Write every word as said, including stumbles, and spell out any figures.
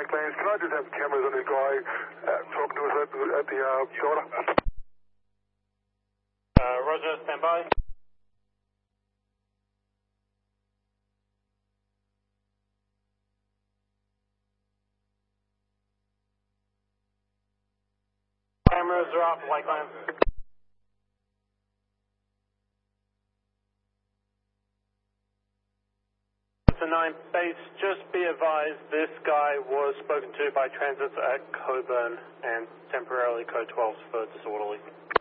White Plains. Can I just have cameras on this guy uh, talking to us at the, at the uh, shoulder? Uh, Roger, stand by. Cameras are off, White Plains. nine base, just be advised this guy was spoken to by transits at Coburn and temporarily code twelve for disorderly.